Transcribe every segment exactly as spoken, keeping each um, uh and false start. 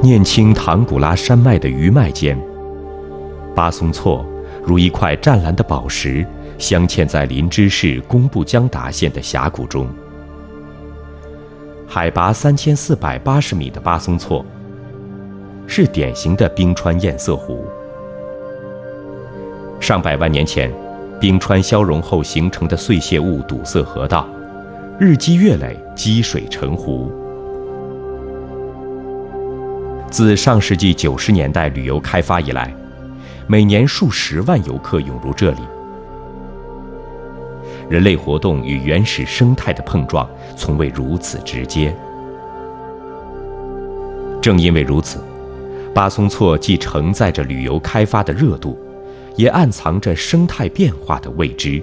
念青唐古拉山脉的余脉间，巴松措如一块湛蓝的宝石，镶嵌在林芝市工布江达县的峡谷中。海拔三千四百八十米的巴松措，是典型的冰川堰塞湖。上百万年前，冰川消融后形成的碎屑物堵塞河道，日积月累，积水成湖。自上世纪九十年代旅游开发以来，每年数十万游客涌入这里。人类活动与原始生态的碰撞从未如此直接。正因为如此，巴松措既承载着旅游开发的热度，也暗藏着生态变化的未知。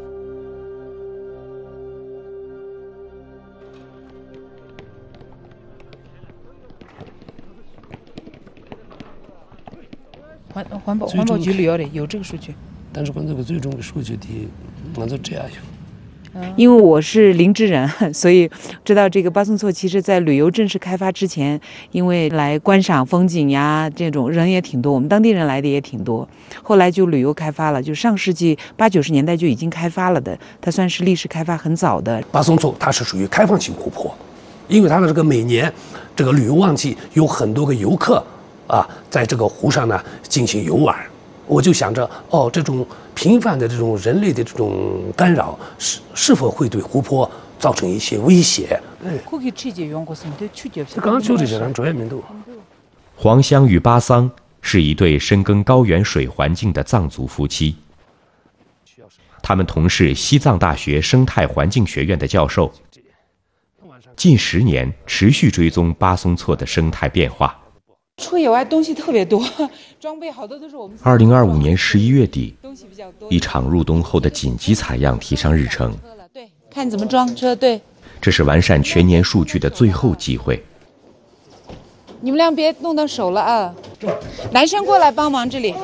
环环保环保局里要的有这个数据， 但是我这个最终的数据的，我就这样有。 因为我是林芝人，所以知道这个巴松措其实在旅游正式开发之前，因为来观赏风景呀，这种人也挺多，我们当地人来的也挺多。后来就旅游开发了，就上世纪八九十年代就已经开发了的，它算是历史开发很早的。 巴松措它是属于开放性湖泊，因为它的这个每年这个旅游旺季有很多个游客啊，在这个湖上呢进行游玩。我就想着，哦，这种频繁的这种人类的这种干扰，是是否会对湖泊造成一些威胁？哎，刚刚就这些人专业民度。 黄香与巴桑是一对深耕高原水环境的藏族夫妻，他们同是西藏大学生态环境学院的教授，近十年持续追踪巴松措的生态变化。 出野外东西特别多，装备好多都是我们。 二零二五年十一月底，一场入冬后的紧急采样提上日程。 对，看怎么装车。对， 这是完善全年数据的最后机会。 你们俩别弄到手了啊！男生过来帮忙，这里。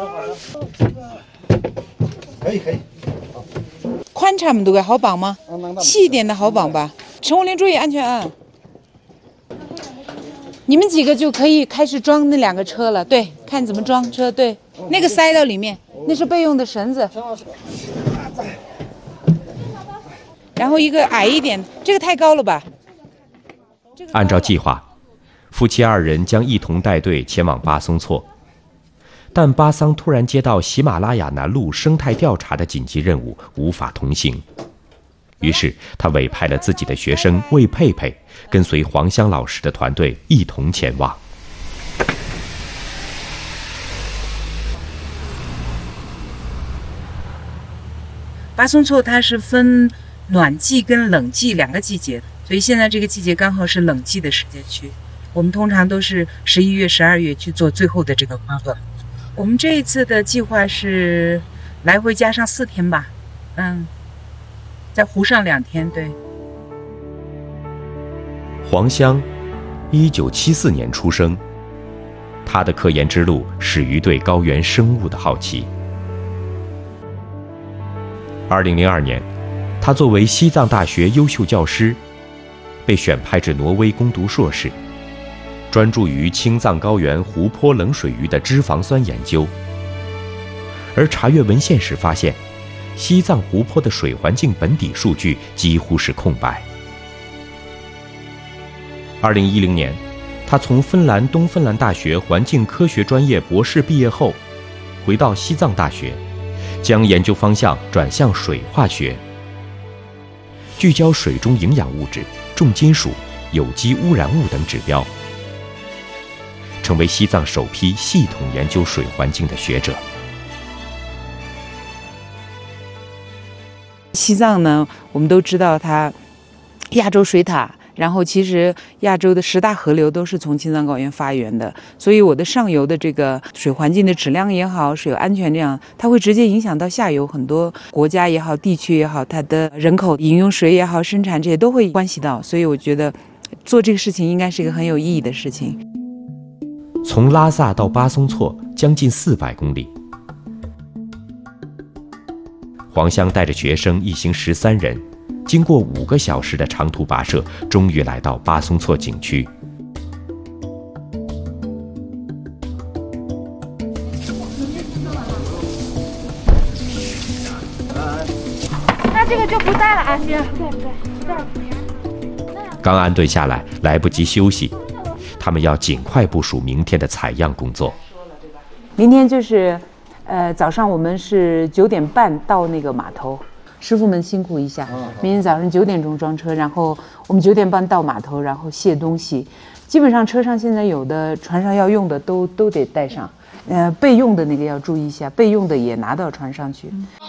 可以可以。 宽差不多的，好绑吗？细一点的好绑吧。乘务员注意安全啊！你们几个就可以开始装那两个车了。对，看怎么装车。对，那个塞到里面，那是备用的绳子。然后一个矮一点，这个太高了吧？ 按照计划，夫妻二人将一同带队前往巴松措，但巴桑突然接到喜马拉雅南麓生态调查的紧急任务，无法同行。于是他委派了自己的学生魏佩佩，跟随黄香老师的团队一同前往。 巴松措它是分暖季跟冷季两个季节，所以现在这个季节刚好是冷季的时间去。我们通常都是十一月、十二月去做最后的这个工作。我们这一次的计划是来回加上四天吧，嗯。在湖上两天。对， 黄香，一九七四年出生，他的科研之路始于对高原生物的好奇。二零零二年，他作为西藏大学优秀教师，被选派至挪威攻读硕士，专注于青藏高原湖泊冷水鱼的脂肪酸研究。而查阅文献时发现，西藏湖泊的水环境本底数据几乎是空白。二零一零年，他从芬兰东芬兰大学环境科学专业博士毕业后，回到西藏大学，将研究方向转向水化学，聚焦水中营养物质、重金属、有机污染物等指标，成为西藏首批系统研究水环境的学者。 西藏呢，我们都知道它亚洲水塔，然后其实亚洲的十大河流都是从青藏高原发源的，所以我的上游的这个水环境的质量也好，水安全这样，它会直接影响到下游很多国家也好，地区也好，它的人口饮用水也好，生产这些都会关系到，所以我觉得做这个事情应该是一个很有意义的事情。 从拉萨到巴松措将近四百公里。黄香带着学生一行十三人，经过五个小时的长途跋涉，终于来到巴松措景区。 这个就不带了啊，行，不带不带不带了。 刚安顿下来，来不及休息，他们要尽快部署明天的采样工作。 明天就是，呃，早上我们是九点半到那个码头，师傅们辛苦一下。明天早上九点钟装车，然后我们九点半到码头，然后卸东西。基本上车上现在有的船上要用的都都得带上，呃，备用的那个要注意一下，备用的也拿到船上去。